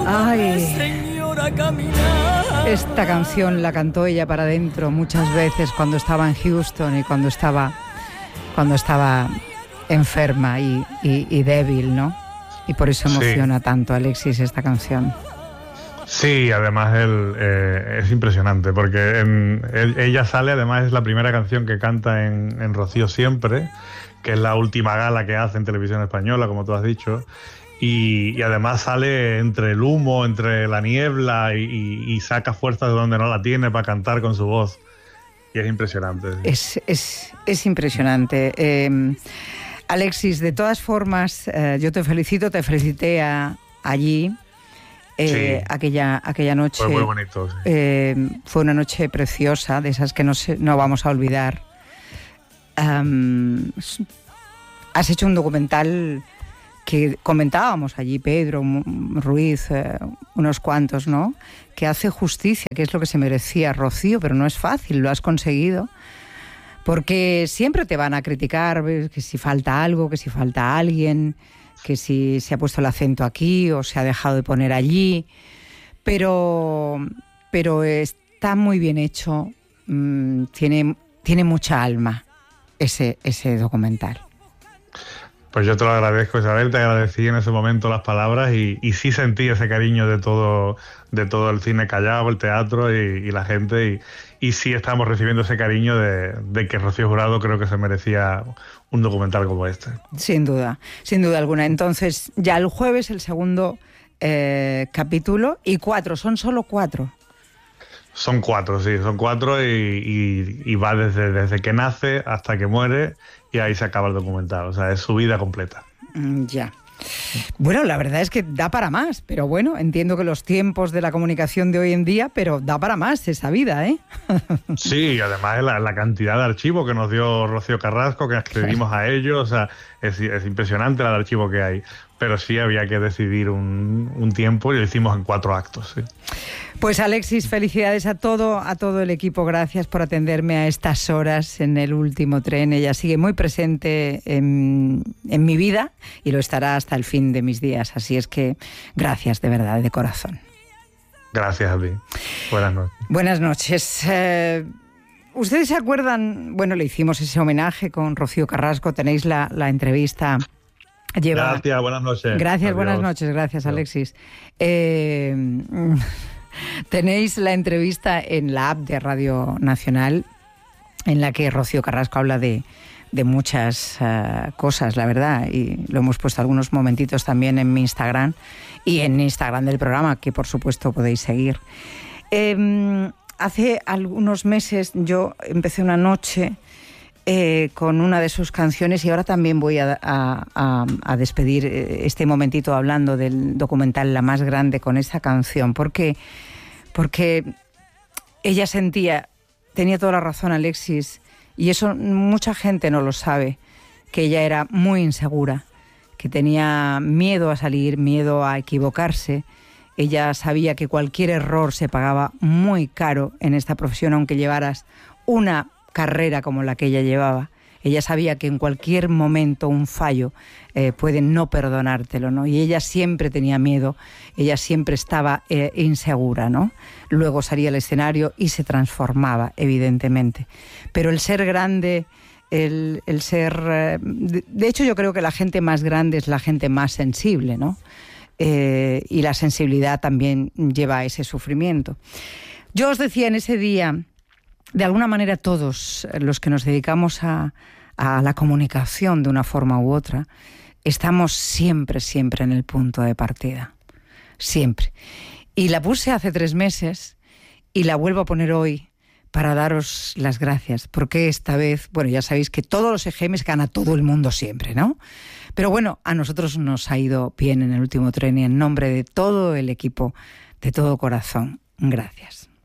Ay, señora, caminar. Esta canción la cantó ella para adentro muchas veces cuando estaba en Houston y cuando estaba enferma y débil, ¿no? Y por eso emociona tanto a Alexis esta canción. Sí, además es impresionante porque ella sale, además es la primera canción que canta en Rocío Siempre, que es la última gala que hace en Televisión Española, como tú has dicho, y además sale entre el humo, entre la niebla y saca fuerza de donde no la tiene para cantar con su voz. Y es impresionante. Es impresionante. Alexis, de todas formas, yo te felicité allí. Aquella noche fue muy bonito, sí. Fue una noche preciosa, de esas que no vamos a olvidar. Has hecho un documental que comentábamos allí, Pedro Ruiz, unos cuantos, ¿no? Que hace justicia, que es lo que se merecía Rocío, pero no es fácil, lo has conseguido. Porque siempre te van a criticar que si falta algo, que si falta alguien, que si se ha puesto el acento aquí o se ha dejado de poner allí, pero está muy bien hecho, tiene mucha alma ese documental. Pues yo te lo agradezco, Isabel, te agradecí en ese momento las palabras y sí sentí ese cariño de todo el cine callao, el teatro y la gente y sí estamos recibiendo ese cariño de que Rocío Jurado creo que se merecía un documental como este. Sin duda alguna. Entonces, ya el jueves el segundo capítulo y 4, son solo 4. Son 4, sí, son 4 y va desde que nace hasta que muere y ahí se acaba el documental, o sea, es su vida completa. Ya. Bueno, la verdad es que da para más, pero bueno, entiendo que los tiempos de la comunicación de hoy en día, pero da para más esa vida, ¿eh? Sí, además la cantidad de archivos que nos dio Rocío Carrasco, que accedimos a ellos, o sea, es impresionante el archivo que hay, pero sí había que decidir un tiempo y lo hicimos en 4 actos, sí. Pues Alexis, felicidades a todo el equipo, gracias por atenderme a estas horas en el último tren. Ella sigue muy presente en mi vida y lo estará hasta el fin de mis días, así es que gracias de verdad, de corazón. Gracias a ti. Buenas noches. Buenas noches. ¿Ustedes se acuerdan? Bueno, le hicimos ese homenaje con Rocío Carrasco, tenéis la entrevista. Gracias, buenas noches. Gracias, adiós. Buenas noches, gracias, adiós. Alexis. Tenéis la entrevista en la app de Radio Nacional en la que Rocío Carrasco habla de muchas cosas, la verdad, y lo hemos puesto algunos momentitos también en mi Instagram y en Instagram del programa, que por supuesto podéis seguir. Hace algunos meses yo empecé una noche con una de sus canciones y ahora también voy a despedir este momentito hablando del documental La Más Grande con esa canción, porque ella tenía toda la razón, Alexis, y eso mucha gente no lo sabe, que ella era muy insegura, que tenía miedo a salir, miedo a equivocarse. Ella sabía que cualquier error se pagaba muy caro en esta profesión, aunque llevaras una carrera como la que ella llevaba. Ella sabía que en cualquier momento un fallo puede no perdonártelo, ¿no? Y ella siempre tenía miedo, ella siempre estaba insegura, ¿no? Luego salía al escenario y se transformaba, evidentemente. Pero el ser grande, el ser... de hecho, yo creo que la gente más grande es la gente más sensible, ¿no? Y la sensibilidad también lleva a ese sufrimiento. Yo os decía en ese día, de alguna manera todos los que nos dedicamos a la comunicación de una forma u otra, estamos siempre en el punto de partida. Siempre. Y la puse hace 3 meses y la vuelvo a poner hoy para daros las gracias, porque esta vez, bueno, ya sabéis que todos los EGMs gana todo el mundo siempre, ¿no? Pero bueno, a nosotros nos ha ido bien en el último tren y en nombre de todo el equipo, de todo corazón, gracias.